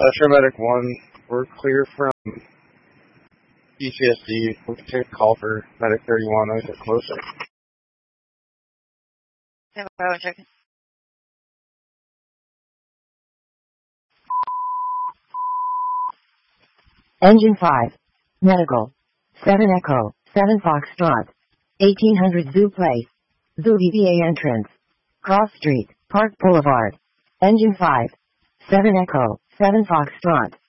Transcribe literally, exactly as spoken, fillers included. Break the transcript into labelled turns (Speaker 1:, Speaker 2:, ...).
Speaker 1: Sure Medic one, we're clear from E C S D. We can take a call for Medic thirty-one. I get closer.
Speaker 2: Yeah, Bravo checking.
Speaker 3: Engine five. Medical. seven Echo. seven Foxtrot. eighteen hundred Zoo Place. Zoo V B A entrance. Cross Street. Park Boulevard. Engine five. seven Echo. seven Foxtrot.